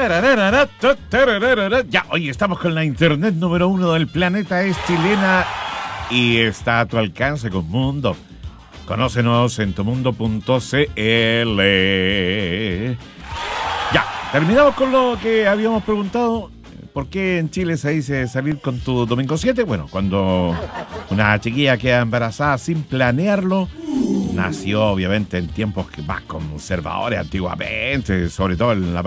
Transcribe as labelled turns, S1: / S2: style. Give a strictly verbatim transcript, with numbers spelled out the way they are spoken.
S1: Ya, oye, estamos con la internet número uno del planeta, es chilena y está a tu alcance con Mundo. Conócenos en tumundo punto cl. Ya, terminamos con lo que habíamos preguntado. ¿Por qué en Chile se dice salir con tu domingo siete? Bueno, cuando una chiquilla queda embarazada sin planearlo, nació obviamente en tiempos que más conservadores antiguamente, sobre todo en la